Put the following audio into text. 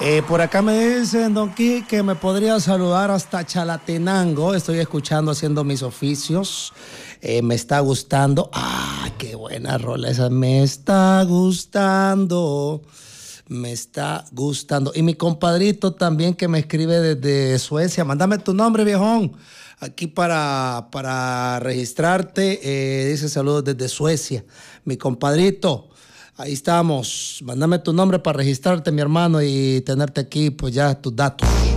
Por acá me dicen, Don Ki, que me podría saludar hasta Chalatenango. Estoy escuchando, haciendo mis oficios. Me está gustando. ¡Ah, qué buena rola esa! Me está gustando. Me está gustando. Y mi compadrito también que me escribe desde Suecia. Mándame tu nombre, viejón. Aquí para registrarte. Dice saludos desde Suecia. Mi compadrito. Ahí estamos. Mándame tu nombre para registrarte, mi hermano, y tenerte aquí, pues ya tus datos.